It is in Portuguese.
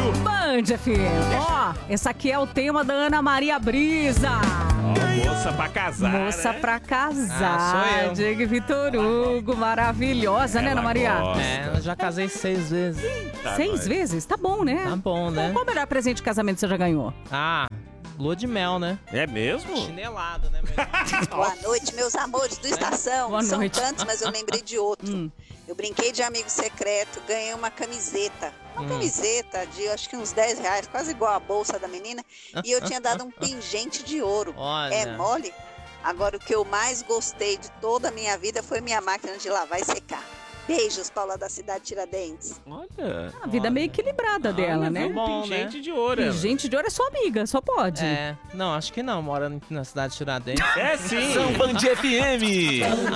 Band FM. Ó, esse aqui é o tema da Ana Maria Brisa. Moça pra casar, Moça né? pra casar. sou eu. Diego e Vitor Hugo, maravilhosa, né, Ana Maria? gosta. Eu já casei 6 vezes. Tá 6 doido. vezes? Tá bom, né? Tá bom, né? Qual o melhor presente de casamento você já ganhou? Lua de mel, né? É mesmo? Chinelado, né? Boa noite, meus amores do Estação. Boa São noite. tantos, mas eu lembrei de outro. Eu brinquei de amigo secreto, ganhei uma camiseta. Uma camiseta de, acho que uns 10 reais, quase igual a bolsa da menina. E eu tinha dado um pingente de ouro. Olha. É mole? Agora, o que eu mais gostei de toda a minha vida foi minha máquina de lavar e secar. Beijos, Paula da cidade de Tiradentes. Olha. A vida meio equilibrada dela, né? viu? Bom, Pingente de ouro. E gente de ouro é sua amiga, só pode. Não, acho que não. Mora na cidade de Tiradentes. É sim. São Band FM.